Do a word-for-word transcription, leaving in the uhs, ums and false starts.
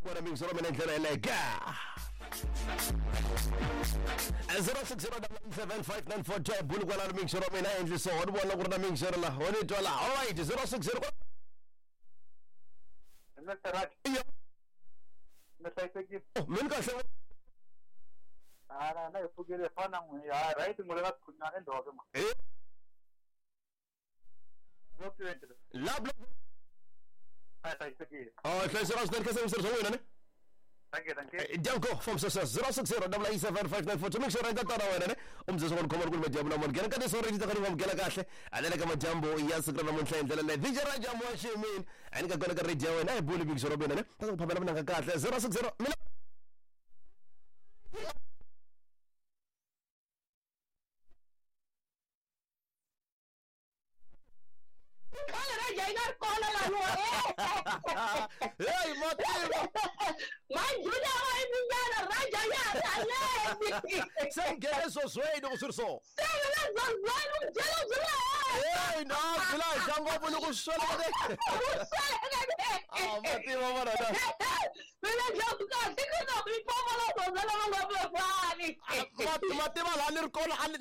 Wena mingisoro mina indlela eleka zero six zero seven five nine four two bulu kwala mingisoro mina endli so wona bona ku ri na mingisoro la wona itwa la all right zero six zero Mister Raj iyo Mister Seki min ka se ara na ipugere fana mu ya right ngula kunna ne ndoga ma eh document lab ai sai Seki oh sai zero six zero seven wena ne danke danke Janko from Sasa zero six zero eight seven five nine four two mingisoro ntatara wena ne umzizo wona khoma kule majambo namona ngena ka desore ndita kani ngamgela kahle alela ka majambo yasikra namunhla indlela le D J Raja Mwashimin ani ka kona ka radio wena ayibuli mingisoro bena ne tazokuphambela mina kahle zero six zero mina hey motivo Manjuna wa ibijana raja ya ale. sengele so swede kusurso Sengele so swede jelo jelo. hey na kula jango bunu kusola de ah motivo mara da Mina jabuka sikuno mi pomolo so zalo ngo blo fani. motivo la nirkol